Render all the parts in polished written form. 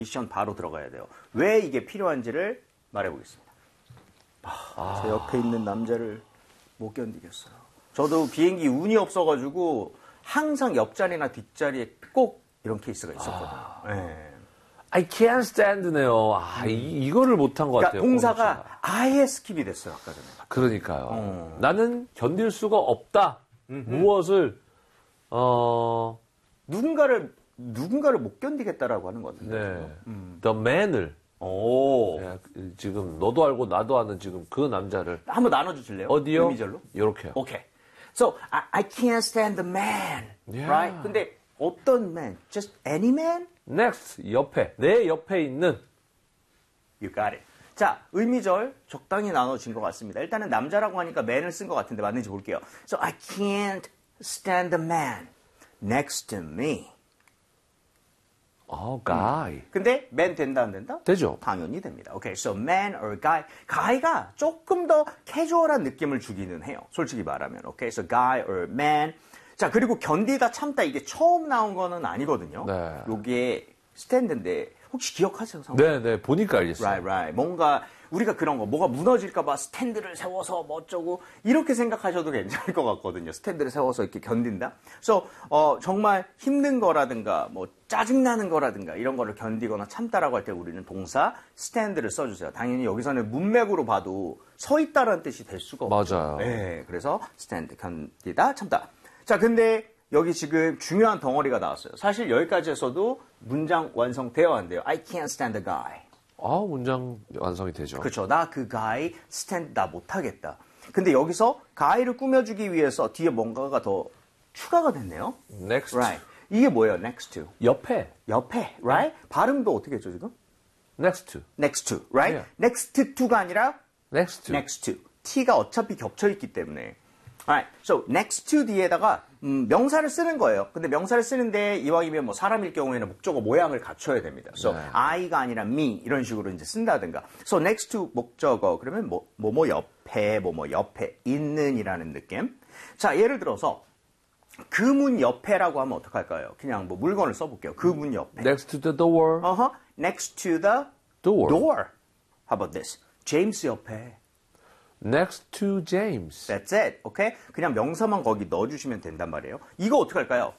미션 바로 들어가야 돼요. 왜 이게 필요한지를 말해보겠습니다. 제 옆에 있는 남자를 못 견디겠어요. 저도 비행기 운이 없어가지고 항상 옆자리나 뒷자리에 꼭 이런 케이스가 있었거든요. 네. I can't stand네요. 이거를 못한 것 같아요. 동사가 아예 스킵이 됐어요, 아까 전에. 그러니까요. 나는 견딜 수가 없다. 무엇을, 누군가를 못 견디겠다라고 하는 것 같은데. 네. The man을. 지금 너도 알고 나도 아는 지금 그 남자를. 한번 나눠주실래요? 어디요? 의미절로? 요렇게요. 오케이. So, I can't stand the man. Yeah. Right? 근데 어떤 man? Just any man? Next, 옆에. 내 옆에 있는. You got it. 자, 의미절 적당히 나눠진 것 같습니다. 일단은 남자라고 하니까 man을 쓴 것 같은데 맞는지 볼게요. So, I can't stand the man next to me. guy. 근데 man 된다 안 된다? 되죠. 당연히 됩니다. 오케이, so man or guy. guy가 조금 더 캐주얼한 느낌을 주기는 해요. 솔직히 말하면. 오케이, so guy or man. 자, 그리고 견디다 참다 이게 처음 나온 거는 아니거든요. 네. 요게 스탠드인데 혹시 기억하세요? 네, 보니까 알겠어요. Right. 뭔가 우리가 그런 거 뭐가 무너질까 봐 스탠드를 세워서 뭐 어쩌고 이렇게 생각하셔도 괜찮을 것 같거든요. 스탠드를 세워서 이렇게 견딘다. 그래서 정말 힘든 거라든가 뭐 짜증나는 거라든가 이런 거를 견디거나 참다라고 할 때 우리는 동사 스탠드를 써주세요. 당연히 여기서는 문맥으로 봐도 서 있다라는 뜻이 될 수가 없죠. 맞아요. 네, 그래서 스탠드 견디다 참다. 자, 근데 여기 지금 중요한 덩어리가 나왔어요. 사실 여기까지에서도 문장 완성되어야 한대요. I can't stand the guy. 문장 완성이 되죠. 그렇죠. 나 그 guy stand 나 못하겠다. 근데 여기서 guy를 꾸며주기 위해서 뒤에 뭔가가 더 추가가 됐네요. Next. Right. 이게 뭐예요? Next to. 옆에. Right? 발음도 어떻게 했죠 지금? Next to. Next to. Right? Yeah. Next to가 아니라 Next to. next to. T가 어차피 겹쳐 있기 때문에. Alright, so next to 뒤에다가 명사를 쓰는 거예요. 근데 명사를 쓰는데 이왕이면 뭐 사람일 경우에는 목적어 모양을 갖춰야 됩니다. So I가 아니라 me 이런 식으로 이제 쓴다든가. So next to 목적어 그러면 뭐뭐 옆에 있는이라는 느낌. 자, 예를 들어서 그 문 옆에라고 하면 어떡할까요? 그냥 뭐 물건을 써볼게요. 그 문 옆에. Next to the door. Next to the door. How about this? 제임스 옆에. Next to James. That's it. Okay? 그냥 명사만 거기 넣어주시면 된단 말이에요. 이거 어떡할까요?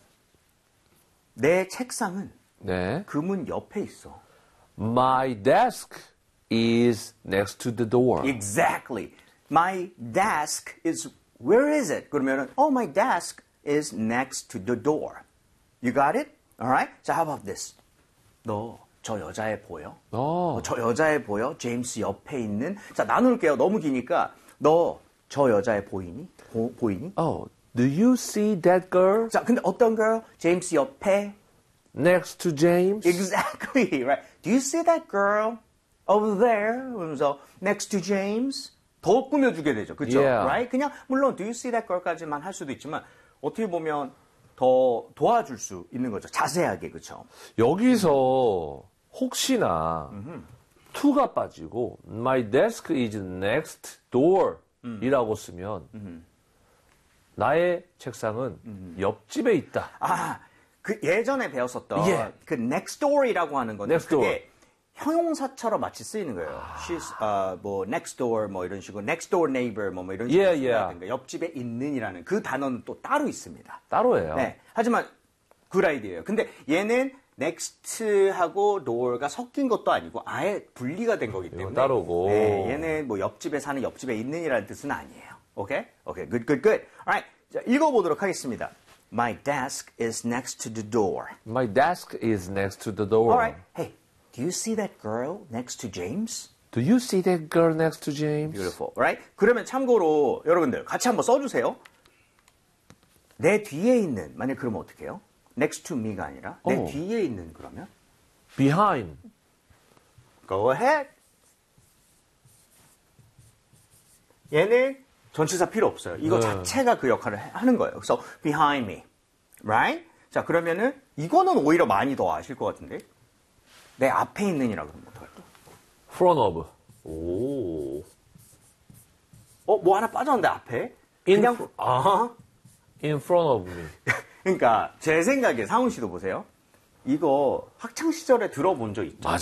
내 책상은 네. 그 문 옆에 있어. My desk is next to the door. Exactly. My desk is, where is it? 그러면은, my desk is next to the door. You got it? Alright? 자, how about this? 너 저 여자애 보여? 저 여자애 보여? 제임스 옆에 있는. 자, 나눌게요. 너무 기니까. 너 저 여자애 보이니? 보이니? Do you see that girl? 자, 근데 어떤 girl? 제임스 옆에? Next to James? Exactly, right. Do you see that girl over there? 그러면서 next to James? 더 꾸며주게 되죠. 그렇죠? Yeah. Right? 그냥 물론 do you see that girl까지만 할 수도 있지만 어떻게 보면 더 도와줄 수 있는 거죠. 자세하게, 그렇죠? 여기서 혹시나 to가 빠지고 my desk is next door 이라고 쓰면 나의 책상은 옆집에 있다. 그 예전에 배웠었던 그 next door이라고 하는 건데 next 그게 door. 형용사처럼 마치 쓰이는 거예요. She's 뭐 next door 뭐 이런 식으로 next door neighbor 뭐 이런 식으로 쓰다든가 옆집에 있는이라는 그 단어는 또 따로 있습니다. 따로예요. 네. 하지만 굿 아이디어예요. 근데 얘는 next하고 door가 섞인 것도 아니고 아예 분리가 된 거기 때문에 따로고. 네, 얘는 뭐 옆집에 사는 옆집에 있는이라는 뜻은 아니에요. 오케이? 오케이. good. Alright. 자, 읽어보도록 하겠습니다. My desk is next to the door. My desk is next to the door. Alright. Hey, do you see that girl next to James? Do you see that girl next to James? Beautiful. Right? 그러면 참고로 여러분들 같이 한번 써주세요. 내 뒤에 있는 만약 그러면 어떻게 해요? Next to me가 아니라 내 뒤에 있는 그러면 Behind. Go ahead. 얘는 전치사 필요 없어요. 이거 자체가 그 역할을 하는 거예요. 그래서 behind me. Right? 자, 그러면은 이거는 오히려 많이 더 아실 것 같은데. 내 앞에 있는이라 그러면 어떡할까? Front of. 오. 뭐 하나 빠졌는데 앞에? In 그냥 in front of me. 그러니까 제 생각에 상훈 씨도 보세요. 이거 학창 시절에 들어본 적 있죠?